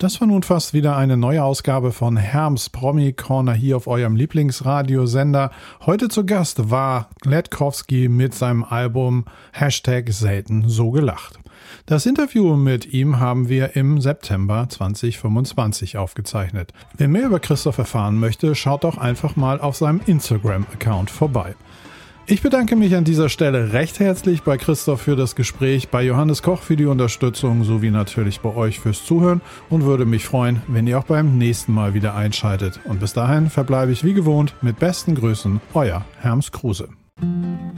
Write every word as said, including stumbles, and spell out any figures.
Das war nun fast wieder eine neue Ausgabe von Herms Promi Corner hier auf eurem Lieblingsradiosender. Heute zu Gast war Gledkowski mit seinem Album Hashtag selten so gelacht. Das Interview mit ihm haben wir im September zwanzig fünfundzwanzig aufgezeichnet. Wer mehr über Christoph erfahren möchte, schaut doch einfach mal auf seinem Instagram-Account vorbei. Ich bedanke mich an dieser Stelle recht herzlich bei Christoph für das Gespräch, bei Johannes Koch für die Unterstützung sowie natürlich bei euch fürs Zuhören und würde mich freuen, wenn ihr auch beim nächsten Mal wieder einschaltet. Und bis dahin verbleibe ich wie gewohnt mit besten Grüßen, euer Herms Kruse.